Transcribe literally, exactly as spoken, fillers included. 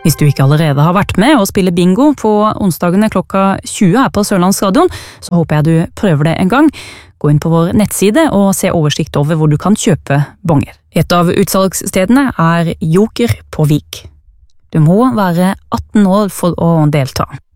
Hvis du ikke allerede har vært med og spiller bingo på onsdagene klokka tjue her på Sørlandsradion, så håper jeg du prøver det en gang. Gå inn på vår nettside og se oversikt over hvor du kan kjøpe bonger. Et av utsalgsstedene er Joker på Vik. Du må være atten år for å delta.